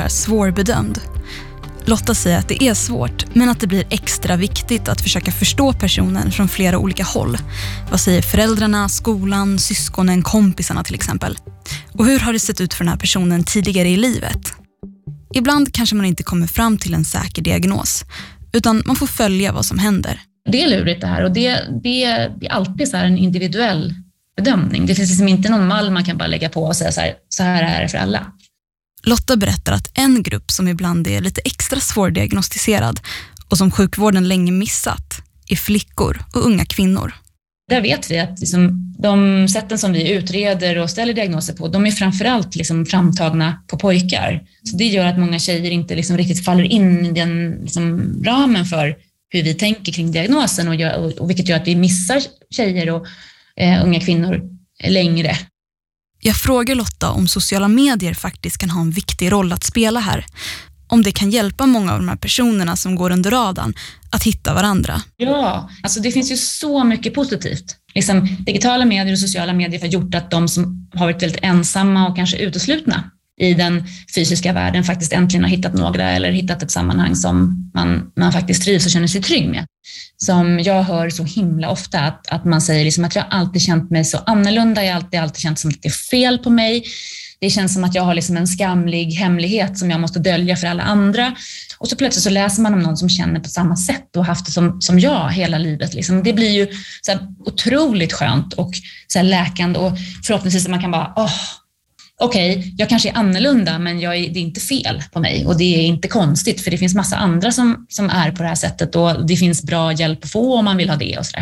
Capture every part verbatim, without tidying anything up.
är svårbedömd. Lotta säger att det är svårt, men att det blir extra viktigt att försöka förstå personen från flera olika håll. Vad säger föräldrarna, skolan, syskonen, kompisarna till exempel? Och hur har det sett ut för den här personen tidigare i livet? Ibland kanske man inte kommer fram till en säker diagnos, utan man får följa vad som händer. Det är lurigt det här, och det, det, det är alltid så här en individuell bedömning. Det finns liksom inte någon mall man kan bara lägga på och säga så här, så här är det för alla. Lotta berättar att en grupp som ibland är lite extra svårdiagnostiserad och som sjukvården länge missat är flickor och unga kvinnor. Där vet vi att liksom, de sätten som vi utreder och ställer diagnoser på, de är framförallt liksom framtagna på pojkar. Så det gör att många tjejer inte liksom riktigt faller in i den liksom ramen för hur vi tänker kring diagnosen, och, gör, och vilket gör att vi missar tjejer och eh, unga kvinnor längre. Jag frågar Lotta om sociala medier faktiskt kan ha en viktig roll att spela här. Om det kan hjälpa många av de här personerna som går under radarn att hitta varandra. Ja, alltså det finns ju så mycket positivt. Liksom, digitala medier och sociala medier har gjort att de som har varit väldigt ensamma och kanske uteslutna i den fysiska världen faktiskt äntligen har hittat några eller hittat ett sammanhang som man, man faktiskt trivs och känner sig trygg med. Som jag hör så himla ofta att, att man säger liksom att jag alltid känt mig så annorlunda, jag har alltid, alltid känt som att det är fel på mig. Det känns som att jag har liksom en skamlig hemlighet som jag måste dölja för alla andra. Och så plötsligt så läser man om någon som känner på samma sätt och haft det som, som jag hela livet. Liksom. Det blir ju så här otroligt skönt och så här läkande, och förhoppningsvis att man kan bara, åh, okej, okay, jag kanske är annorlunda, men jag är, det är inte fel på mig, och det är inte konstigt, för det finns massa andra som, som är på det här sättet, och det finns bra hjälp att få om man vill ha det och sådär.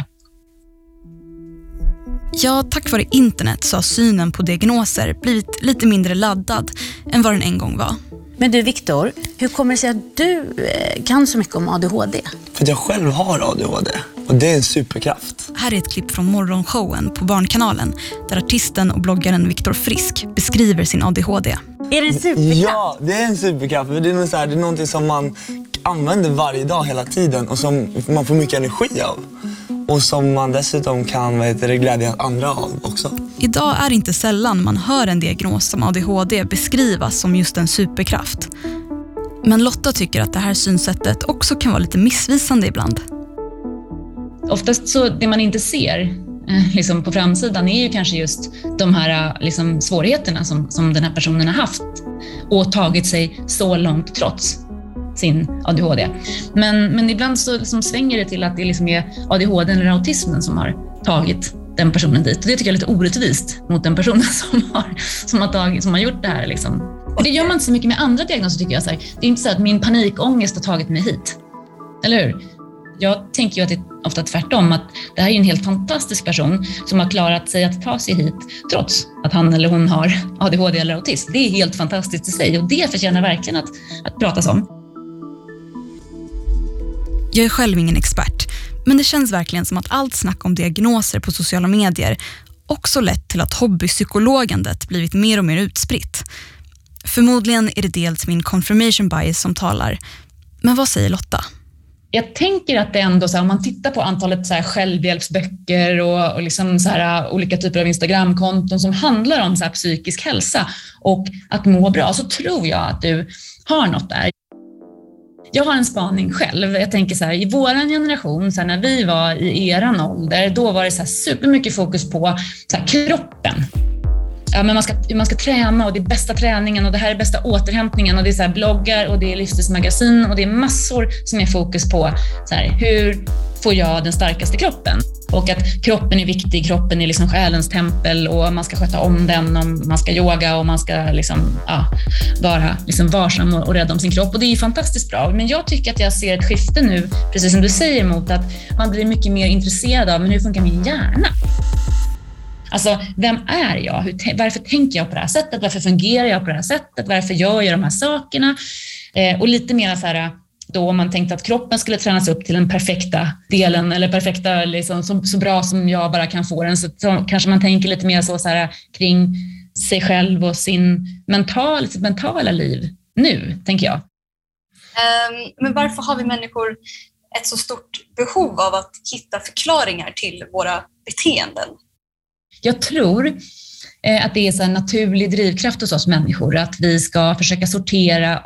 Ja, tack vare internet så har synen på diagnoser blivit lite mindre laddad än vad den en gång var. Men du Viktor, hur kommer det sig att du kan så mycket om A D H D? För att jag själv har A D H D, och det är en superkraft. Här är ett klipp från morgonshowen på Barnkanalen där artisten och bloggaren Viktor Frisk beskriver sin A D H D. Är det en superkraft? Ja, det är en superkraft. Det är, något så här, det är någonting som man använder varje dag hela tiden och som man får mycket energi av. Och som man dessutom kan vad heter det, glädja andra av också. Idag är det inte sällan man hör en diagnos som A D H D beskrivas som just en superkraft. Men Lotta tycker att det här synsättet också kan vara lite missvisande ibland. Oftast så det man inte ser eh, liksom på framsidan är ju kanske just de här liksom, svårigheterna som, som den här personen har haft och tagit sig så långt trots sin A D H D. Men, men ibland så liksom svänger det till att det liksom är A D H D eller autismen som har tagit den personen dit. Och det tycker jag är lite orättvist mot den personen som har, som har, tagit, som har gjort det här. Liksom. Och det gör man inte så mycket med andra diagnoser, tycker jag. Så här. Det är inte så att min panikångest har tagit mig hit. Eller hur? Jag tänker ju att det är ofta tvärtom, att det här är en helt fantastisk person som har klarat sig att ta sig hit trots att han eller hon har A D H D eller autism. Det är helt fantastiskt i sig, och det förtjänar verkligen att, att pratas om. Jag är själv ingen expert, men det känns verkligen som att allt snack om diagnoser på sociala medier också lett till att hobbypsykologandet blivit mer och mer utspritt. Förmodligen är det dels min confirmation bias som talar. Men vad säger Lotta? Jag tänker att det ändå, så här, om man tittar på antalet så här, självhjälpsböcker och, och liksom så här, olika typer av Instagramkonton som handlar om så här, psykisk hälsa och att må bra, så tror jag att du har något där. Jag har en spaning själv. Jag tänker så här, i våran generation, så här, när vi var i eran ålder, då var det så här supermycket fokus på så här, kroppen. Ja, men man ska, man ska träna, och det är bästa träningen, och det här är bästa återhämtningen, och det är så här bloggar, och det är livsstilsmagasin, och det är massor som är fokus på så här, hur får jag den starkaste kroppen? Och att kroppen är viktig, kroppen är liksom själens tempel, och man ska sköta om den, och man ska yoga, och man ska liksom, ja, vara liksom varsam och, och rädd om sin kropp, och det är ju fantastiskt bra. Men jag tycker att jag ser ett skifte nu, precis som du säger, mot att man blir mycket mer intresserad av, men hur funkar min hjärna? Alltså, vem är jag? Hur, varför tänker jag på det här sättet? Varför fungerar jag på det här sättet? Varför gör jag de här sakerna? Eh, och lite mer så här, då om man tänkte att kroppen skulle tränas upp till den perfekta delen, eller perfekta, liksom, så, så bra som jag bara kan få den, så, så kanske man tänker lite mer så, så här, kring sig själv och sin mental, sitt mentala liv nu, tänker jag. Um, men varför har vi människor ett så stort behov av att hitta förklaringar till våra beteenden? Jag tror eh, att det är så en naturlig drivkraft hos oss människor, att vi ska försöka sortera